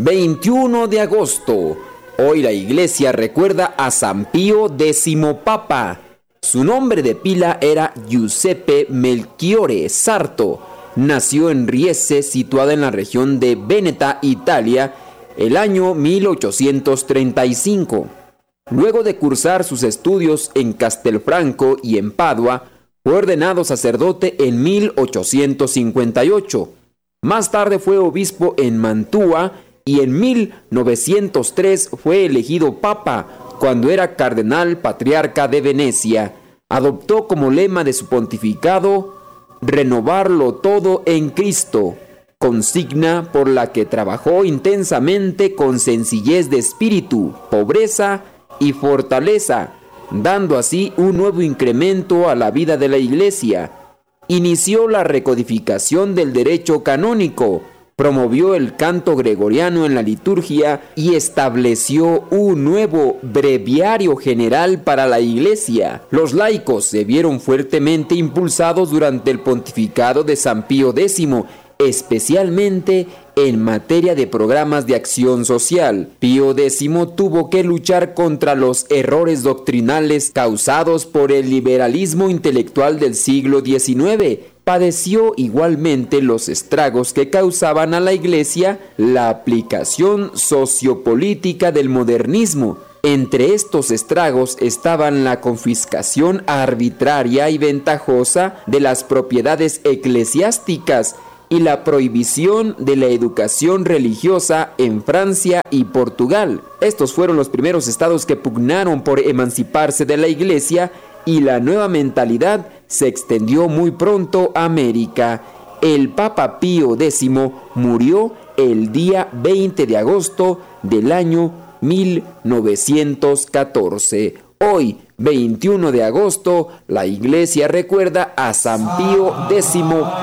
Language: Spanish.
21 de agosto. Hoy la iglesia recuerda a San Pío X Papa. Su nombre de pila era Giuseppe Melchiore Sarto. Nació en Riese, situada en la región de Véneta, Italia, el año 1835. Luego de cursar sus estudios en Castelfranco y en Padua, fue ordenado sacerdote en 1858. Más tarde fue obispo en Mantua y en 1903 fue elegido papa cuando era cardenal patriarca de Venecia. Adoptó como lema de su pontificado renovarlo todo en Cristo, consigna por la que trabajó intensamente con sencillez de espíritu, pobreza y fortaleza, dando así un nuevo incremento a la vida de la Iglesia. Inició la recodificación del derecho canónico, promovió el canto gregoriano en la liturgia y estableció un nuevo breviario general para la Iglesia. Los laicos se vieron fuertemente impulsados durante el pontificado de San Pío X, especialmente en materia de programas de acción social. Pío X tuvo que luchar contra los errores doctrinales causados por el liberalismo intelectual del siglo XIX. Padeció igualmente los estragos que causaban a la Iglesia la aplicación sociopolítica del modernismo. Entre estos estragos estaban la confiscación arbitraria y ventajosa de las propiedades eclesiásticas y la prohibición de la educación religiosa en Francia y Portugal. Estos fueron los primeros estados que pugnaron por emanciparse de la Iglesia, y la nueva mentalidad se extendió muy pronto a América. El Papa Pío X murió el día 20 de agosto del año 1914. Hoy, 21 de agosto, la Iglesia recuerda a San Pío X